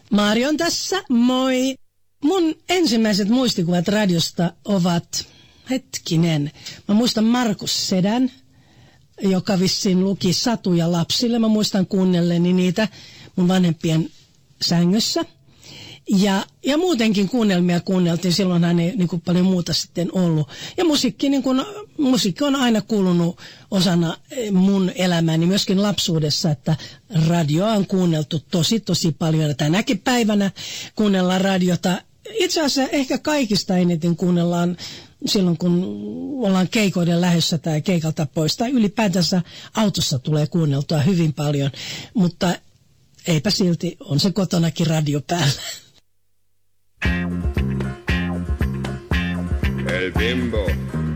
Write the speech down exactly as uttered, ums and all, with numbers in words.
Marion tässä, moi. Mun ensimmäiset muistikuvat radiosta ovat, hetkinen, mä muistan Markus Sedän, joka vissiin luki satuja lapsille. Mä muistan kuunnelleni niitä mun vanhempien sängyssä. Ja, ja muutenkin kuunnelmia kuunneltiin, silloinhan ei niin kuin paljon muuta sitten ollut. Ja musiikki, niin kuin, musiikki on aina kuulunut osana mun elämääni myöskin lapsuudessa, että radioa on kuunneltu tosi tosi paljon. Tänäkin päivänä kuunnellaan radiota. Itse asiassa ehkä kaikista eniten kuunnellaan silloin, kun ollaan keikoiden lähdössä tai keikalta pois. Tai ylipäätänsä autossa tulee kuunneltua hyvin paljon, mutta eipä silti, on se kotonakin radio päällä. El Bimbo.